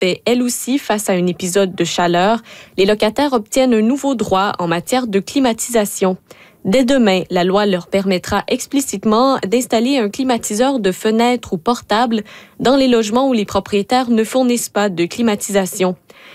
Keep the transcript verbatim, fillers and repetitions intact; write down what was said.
fait elle aussi face à un épisode de chaleur, les locataires obtiennent un nouveau droit en matière de climatisation. Dès demain, la loi leur permettra explicitement d'installer un climatiseur de fenêtre ou portable dans les logements où les propriétaires ne fournissent pas de climatisation.